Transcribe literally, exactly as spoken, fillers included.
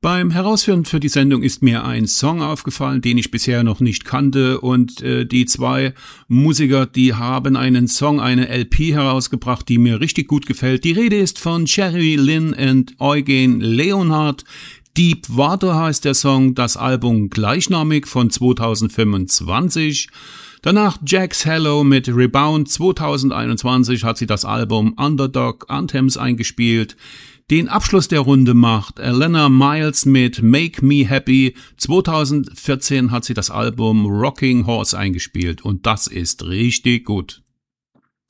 Beim Herausführen für die Sendung ist mir ein Song aufgefallen, den ich bisher noch nicht kannte, und äh, die zwei Musiker, die haben einen Song, eine L P herausgebracht, die mir richtig gut gefällt. Die Rede ist von Jerry Lynn und Eugen Leonhardt. Deep Water heißt der Song, das Album gleichnamig von zweitausendfünfundzwanzig. Danach Jax Hello mit Rebound. zweitausendeinundzwanzig hat sie das Album Underdog Anthems eingespielt. Den Abschluss der Runde macht Elena Miles mit Make Me Happy. zweitausendvierzehn hat sie das Album Rocking Horse eingespielt und das ist richtig gut.